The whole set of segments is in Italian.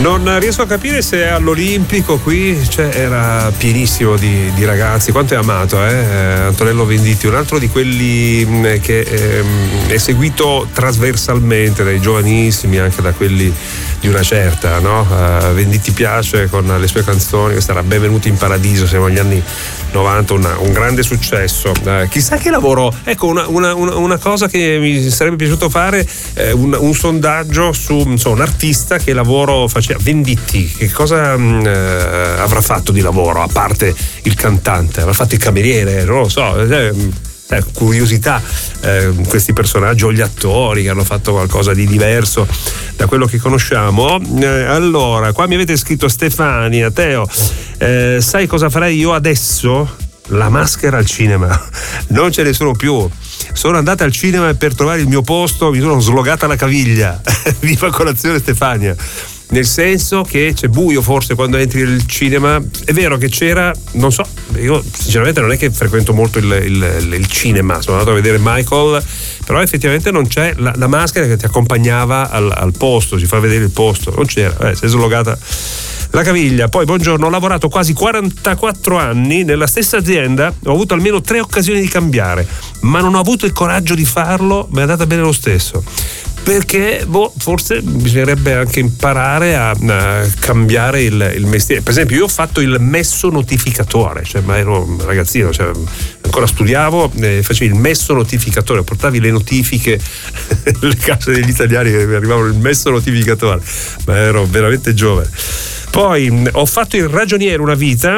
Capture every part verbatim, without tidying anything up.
Non riesco a capire se all'Olimpico qui cioè, era pienissimo di, di ragazzi. Quanto è amato, eh? Antonello Venditti, un altro di quelli mh, che ehm, è seguito trasversalmente dai giovanissimi, anche da quelli di una certa, no? Uh, Venditti piace con le sue canzoni, questa era Benvenuti in Paradiso, siamo agli anni novanta, una, un grande successo. Uh, chissà che lavoro, ecco una, una, una, una cosa che mi sarebbe piaciuto fare, eh, un, un sondaggio su insomma, un artista che lavoro faceva, Venditti, che cosa mh, eh, avrà fatto di lavoro, a parte il cantante, avrà fatto il cameriere, non lo so, eh, eh, curiosità, eh, questi personaggi o gli attori che hanno fatto qualcosa di diverso da quello che conosciamo. Eh, allora, qua mi avete scritto Stefania, Teo, eh, sai cosa farei io adesso? La maschera al cinema, non ce ne sono più. Sono andata al cinema e per trovare il mio posto mi sono slogata la caviglia. Viva colazione Stefania. Nel senso che c'è buio forse quando entri nel cinema. È vero che c'era, non so, io sinceramente non è che frequento molto il, il, il cinema, sono andato a vedere Michael, però effettivamente non c'è la, la maschera che ti accompagnava al, al posto, ci fa vedere il posto, non c'era, eh, si è slogata la caviglia. Poi buongiorno, ho lavorato quasi quarantaquattro anni nella stessa azienda, ho avuto almeno tre occasioni di cambiare, ma non ho avuto il coraggio di farlo, ma è andata bene lo stesso. Perché boh, forse bisognerebbe anche imparare a, a cambiare il, il mestiere. Per esempio io ho fatto il messo notificatore, cioè, ma ero un ragazzino, cioè, ancora studiavo, eh, facevi il messo notificatore, portavi le notifiche nelle case degli italiani che arrivavano il messo notificatore, ma ero veramente giovane. Poi ho fatto il ragioniere una vita.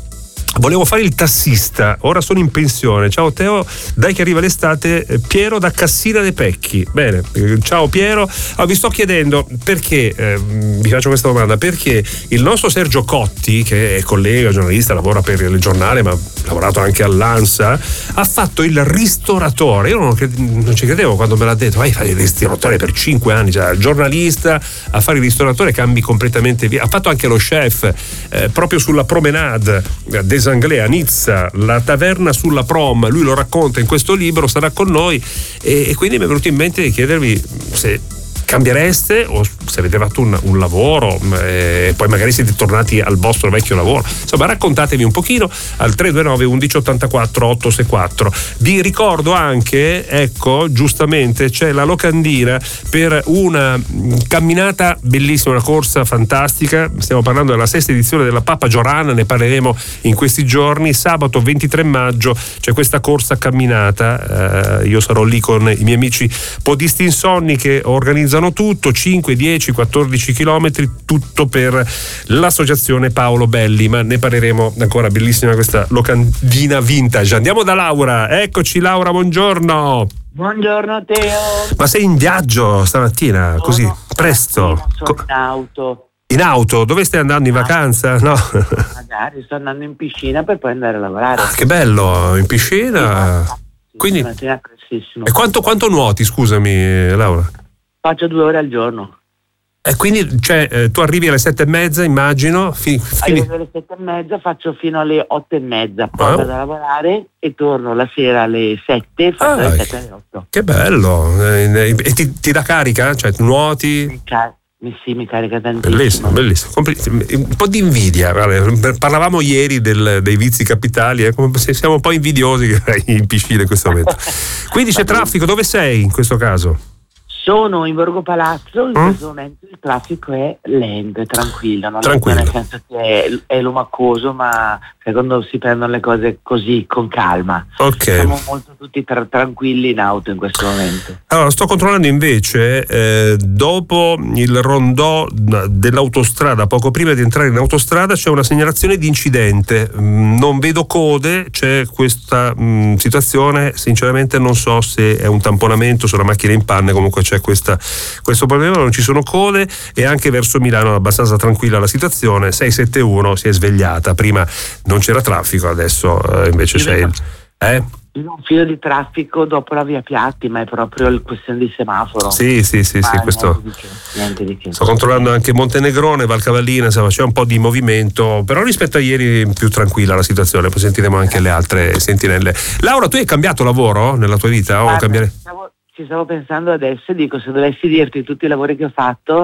Volevo fare il tassista, ora sono in pensione. Ciao Teo, dai che arriva l'estate. Piero da Cassina dei Pecchi. Bene, ciao Piero. Ah, vi sto chiedendo perché, eh, vi faccio questa domanda, perché il nostro Sergio Cotti, che è collega, giornalista, lavora per il giornale, ma ha lavorato anche all'ANSA, ha fatto il ristoratore. Io non, non ci credevo quando me l'ha detto. Vai, fai il ristoratore per cinque anni, cioè giornalista a fare il ristoratore, cambi completamente via. Ha fatto anche lo chef, eh, proprio sulla promenade des Anglais a Nizza, la taverna sulla prom, lui lo racconta in questo libro, sarà con noi, e, e quindi mi è venuto in mente di chiedervi se cambiereste o se avete fatto un, un lavoro e poi magari siete tornati al vostro vecchio lavoro. Insomma, raccontatevi un pochino al tre due nove undici ottantaquattro ottocentosessantaquattro. Vi ricordo anche, ecco, giustamente c'è la locandina per una camminata bellissima, una corsa fantastica. Stiamo parlando della sesta edizione della Papa Gioran, ne parleremo in questi giorni. Sabato ventitré maggio c'è questa corsa camminata, eh, io sarò lì con i miei amici podisti insonni che organizzano tutto, cinque, dieci, quattordici chilometri, tutto per l'associazione Paolo Belli, ma ne parleremo ancora. Bellissima questa locandina vintage. Andiamo da Laura, eccoci Laura, buongiorno. Buongiorno Teo. Ma sei in viaggio stamattina, sono così presto? Sono in auto. In auto? Dove stai andando, in vacanza? No. Magari sto andando in piscina per poi andare a lavorare. Ah, che bello, in piscina. Sì, quindi prestissimo. E quanto, quanto nuoti, scusami Laura? Faccio due ore al giorno. E quindi cioè, eh, tu arrivi alle sette e mezza, immagino. Fi, fini... Arrivo alle sette e mezza, faccio fino alle otto e mezza, poi ah. vado a lavorare e torno la sera alle sette, faccio ah, alle sette alle otto. Che bello! E ti, ti dà carica? Cioè nuoti? Mi, car- mi, sì, mi carica tantissimo. Bellissimo, bellissimo. Un po' di invidia. Parlavamo ieri del, dei vizi capitali, eh, come se siamo un po' invidiosi che sei in piscina in questo momento. Quindi c'è traffico, dove sei in questo caso? Sono in Borgo Palazzo, in mm? questo momento il traffico è lento, è tranquillo, non tranquillo. È, nel senso che è, è lumaccoso, ma secondo si prendono le cose così con calma. Okay. Siamo molto tutti tra- tranquilli in auto in questo momento. Allora, sto controllando invece, eh, dopo il rondò dell'autostrada, poco prima di entrare in autostrada, c'è una segnalazione di incidente. Non vedo code, c'è questa mh, situazione, sinceramente non so se è un tamponamento sulla macchina in panne, comunque c'è questa, questo problema, non ci sono code, e anche verso Milano è abbastanza tranquilla la situazione. sei sette uno si è svegliata, prima non c'era traffico, adesso eh, invece c'è il... Eh? Un filo di traffico dopo la via Piatti, ma è proprio il questione di semaforo. Sì, sì, sì, sì, questo. Niente di che, niente di che. Sto controllando anche Montenegrone, Valcavallina, insomma c'è un po' di movimento, però rispetto a ieri più tranquilla la situazione. Poi sentiremo anche le altre sentinelle. Laura, tu hai cambiato lavoro nella tua vita? O Guarda, cambiare? stavo, ci stavo pensando adesso, dico, se dovessi dirti tutti i lavori che ho fatto,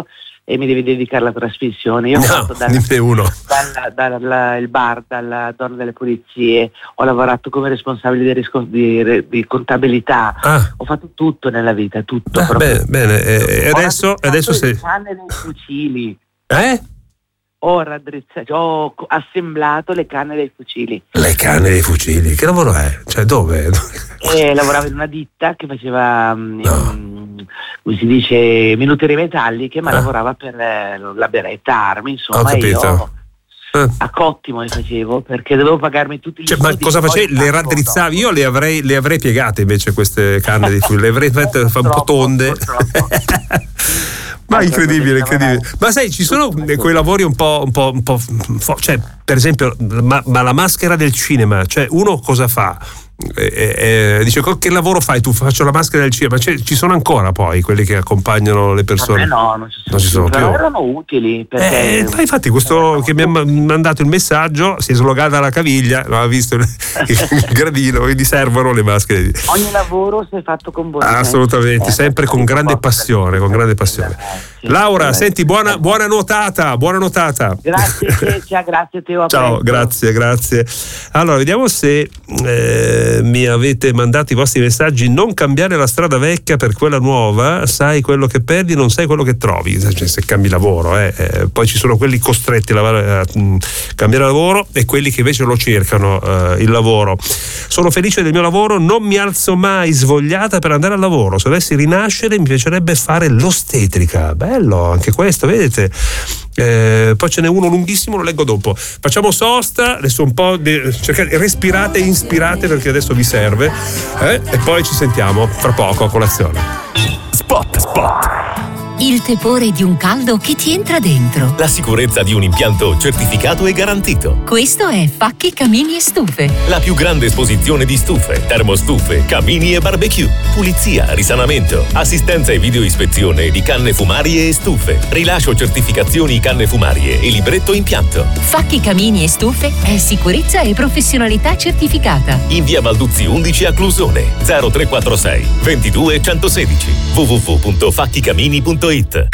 e mi devi dedicare la trasmissione. Io ho No, fatto dal, dimmi uno. dal, dal, dal il bar, dalla donna delle pulizie, ho lavorato come responsabile di, risco- di, di contabilità, Ah. ho fatto tutto nella vita, tutto. Ah, proprio. bene, bene. E Ho adesso, raddrizzato adesso il sei. cane dei fucili. Eh? Ho raddrizzato, ho co- assemblato le canne dei fucili. Le canne dei fucili, che lavoro è? Cioè, dove? E lavoravo in una ditta che faceva, mm, No. mm, come si dice, minuterie metalliche, ma Ah. lavorava per eh, la beretta armi, insomma. Ho capito. E io Eh. a Cottimo le facevo perché dovevo pagarmi tutti gli Cioè, ma studi, cosa poi facevi? Le tanto raddrizzavi? dopo. Io le avrei, le avrei piegate invece queste canne di fucili, le avrei fatte fa un po' Purtroppo, tonde. purtroppo. Ma Ah, incredibile, devo incredibile. lavorare. Ma sai, ci sono quei lavori un po', un po', un po', fo- cioè, per esempio, ma, ma la maschera del cinema, cioè, uno cosa fa? Eh, eh, dice, che lavoro fai tu? Faccio la maschera del cinema. Cioè, ci sono ancora poi quelli che accompagnano le persone? A me no, non ci sono, Non ci sono però più. erano utili perché Eh, infatti questo che mi ha ma- mandato il messaggio si è slogata la caviglia, non ha visto il, il gradino, quindi servono le maschere. ogni lavoro si è fatto con buon senso. Assolutamente, Eh, sempre con grande passione, con grande passione. Eh, sì, Laura, sì, senti, buona, buona nuotata, buona nuotata. Grazie Ceccia, grazie Teo. a Ciao, presto. grazie, grazie. Allora, vediamo se eh, mi avete mandato i vostri messaggi. Non cambiare la strada vecchia per quella nuova, sai quello che perdi, non sai quello che trovi. Cioè, se cambi lavoro, eh. Eh, poi ci sono quelli costretti a, lavorare, a mh, cambiare lavoro e quelli che invece lo cercano eh, il lavoro. Sono felice del mio lavoro, non mi alzo mai svogliata per andare al lavoro. Se dovessi rinascere, mi piacerebbe fare l'ostetrica. Bello, anche questo, vedete? Eh, poi ce n'è uno lunghissimo, lo leggo dopo. Facciamo sosta, adesso un po' di, cercate, respirate e inspirate perché adesso vi serve, eh? E poi ci sentiamo fra poco a colazione. Spot, spot. Il tepore di un caldo che ti entra dentro. La sicurezza di un impianto certificato e garantito. Questo è Facchi Camini e Stufe. La più grande esposizione di stufe, termostufe, camini e barbecue. Pulizia, risanamento, assistenza e videoispezione di canne fumarie e stufe. Rilascio certificazioni canne fumarie e libretto impianto. Facchi Camini e Stufe è sicurezza e professionalità certificata. In via Balduzzi undici a Clusone. zero tre quattro sei ventidue centosedici. w w w punto faccicamini punto it.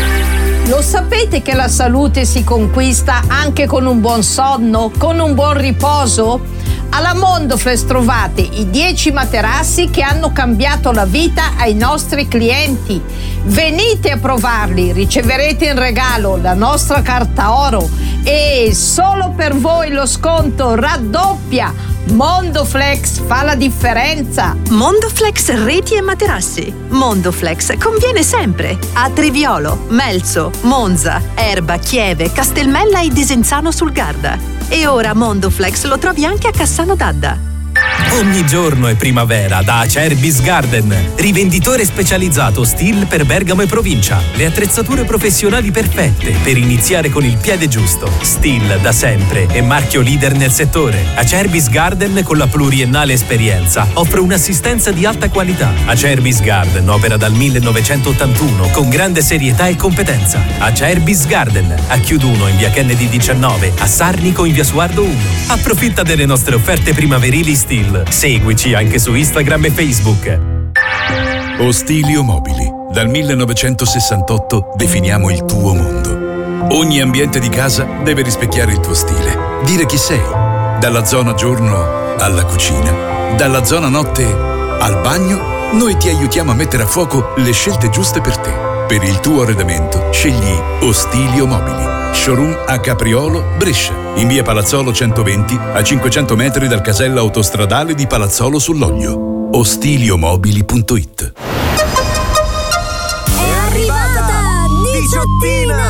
Lo sapete che la salute si conquista anche con un buon sonno, con un buon riposo? Alla Mondoflex trovate i dieci materassi che hanno cambiato la vita ai nostri clienti. Venite a provarli, riceverete in regalo la nostra carta oro e solo per voi lo sconto raddoppia. Mondoflex fa la differenza. Mondoflex reti e materassi. Mondoflex conviene sempre a Triviolo, Melzo, Monza, Erba, Chieve, Castelmella e Desenzano sul Garda. E ora Mondoflex lo trovi anche a Cassano d'Adda. Ogni giorno è primavera da Acerbis Garden, rivenditore specializzato Stihl per Bergamo e provincia. Le attrezzature professionali perfette per iniziare con il piede giusto. Stihl da sempre è marchio leader nel settore. Acerbis Garden, con la pluriennale esperienza, offre un'assistenza di alta qualità. Acerbis Garden opera dal millenovecentottantuno con grande serietà e competenza. Acerbis Garden, a Chiuduno in via Kennedy diciannove, a Sarnico in via Suardo uno. Approfitta delle nostre offerte primaverili Stihl. Seguici anche su Instagram e Facebook. Ostilio Mobili. Dal millenovecentosessantotto definiamo il tuo mondo. Ogni ambiente di casa deve rispecchiare il tuo stile, dire chi sei. Dalla zona giorno alla cucina, dalla zona notte al bagno, noi ti aiutiamo a mettere a fuoco le scelte giuste per te. Per il tuo arredamento scegli Ostilio Mobili. Showroom a Capriolo, Brescia, in via Palazzolo centoventi, a cinquecento metri dal casello autostradale di Palazzolo sull'Oglio. Ostiliomobili punto it. È arrivata! Diciottina!